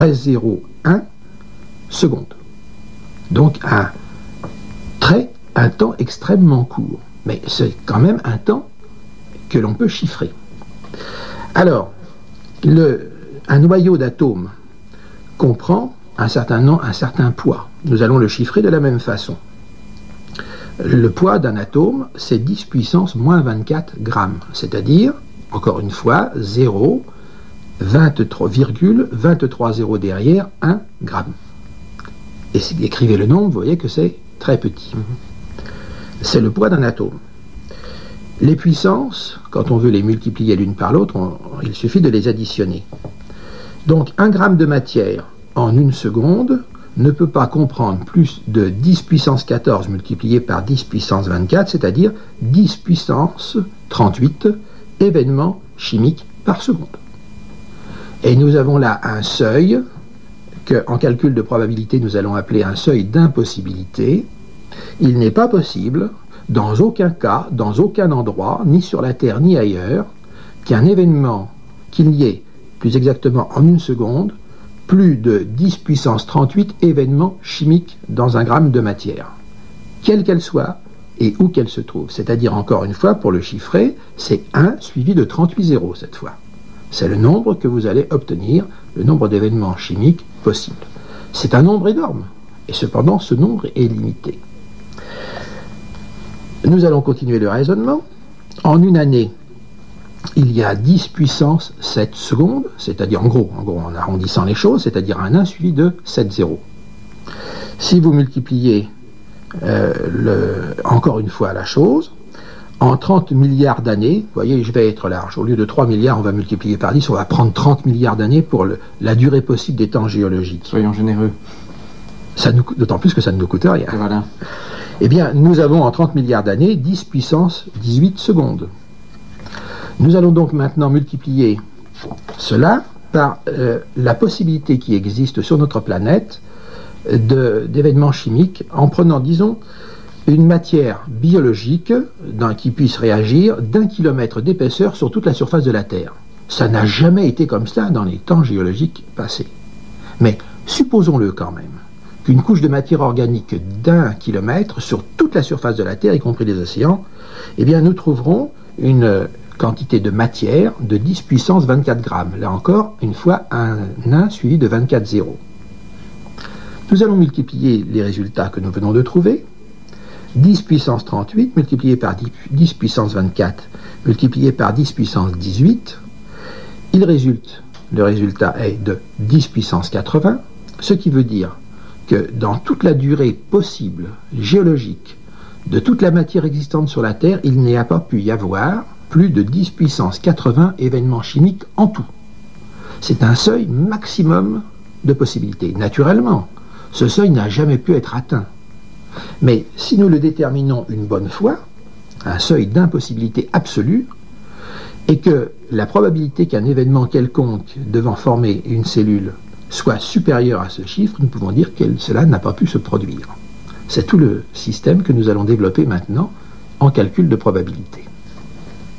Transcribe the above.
0,1 secondes. Donc un temps extrêmement court. Mais c'est quand même un temps que l'on peut chiffrer. Alors, un noyau d'atomes comprend un certain poids. Nous allons le chiffrer de la même façon. Le poids d'un atome, c'est 10 puissance moins 24 grammes, c'est-à-dire, encore une fois, 0,23 zéros derrière 1 gramme. Et si vous écrivez le nombre, vous voyez que c'est très petit. C'est le poids d'un atome. Les puissances, quand on veut les multiplier l'une par l'autre, il suffit de les additionner. Donc 1 gramme de matière en 1 seconde ne peut pas comprendre plus de 10 puissance 14 multiplié par 10 puissance 24, c'est-à-dire 10 puissance 38 événements chimiques par seconde. Et nous avons là un seuil qu'en calcul de probabilité nous allons appeler un seuil d'impossibilité. Il n'est pas possible, dans aucun cas, dans aucun endroit, ni sur la Terre ni ailleurs, qu'un événement, qu'il y ait, plus exactement en 1 seconde, plus de 10 puissance 38 événements chimiques dans un gramme de matière, quelle qu'elle soit et où qu'elle se trouve. C'est-à-dire, encore une fois, pour le chiffrer, c'est 1 suivi de 38 zéros cette fois. C'est le nombre que vous allez obtenir, le nombre d'événements chimiques possibles. C'est un nombre énorme, et cependant ce nombre est limité. Nous allons continuer le raisonnement. En une année, il y a 10 puissance 7 secondes, c'est-à-dire en gros, en arrondissant les choses, c'est-à-dire un 1 suivi de 7 zéros. Si vous multipliez encore une fois la chose, en 30 milliards d'années, vous voyez, je vais être large, au lieu de 3 milliards, on va multiplier par 10, on va prendre 30 milliards d'années pour la durée possible des temps géologiques. Soyons généreux. D'autant plus que ça ne nous coûte rien. Voilà. Eh bien, nous avons en 30 milliards d'années 10 puissance 18 secondes. Nous allons donc maintenant multiplier cela par la possibilité qui existe sur notre planète d'événements chimiques en prenant, disons, une matière biologique qui puisse réagir d'1 kilomètre d'épaisseur sur toute la surface de la Terre. Ça n'a jamais été comme ça dans les temps géologiques passés. Mais supposons-le quand même, qu'une couche de matière organique d'1 kilomètre sur toute la surface de la Terre, y compris les océans, eh bien nous trouverons une quantité de matière de 10 puissance 24 grammes. Là encore, une fois, un 1 suivi de 24 zéros. Nous allons multiplier les résultats que nous venons de trouver. 10 puissance 38 multiplié par 10 puissance 24 multiplié par 10 puissance 18. Le résultat est de 10 puissance 80, ce qui veut dire que dans toute la durée possible géologique de toute la matière existante sur la Terre, il n'y a pas pu y avoir plus de 10 puissance 80 événements chimiques en tout. C'est un seuil maximum de possibilités. Naturellement, ce seuil n'a jamais pu être atteint. Mais si nous le déterminons une bonne fois, un seuil d'impossibilité absolue, et que la probabilité qu'un événement quelconque devant former une cellule soit supérieure à ce chiffre, nous pouvons dire que cela n'a pas pu se produire. C'est tout le système que nous allons développer maintenant en calcul de probabilité.